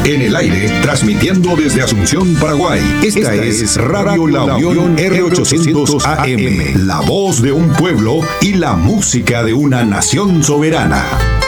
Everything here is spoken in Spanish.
En el aire, transmitiendo desde Asunción, Paraguay. Esta es Radio La Unión R800 AM. La voz de un pueblo y la música de una nación soberana.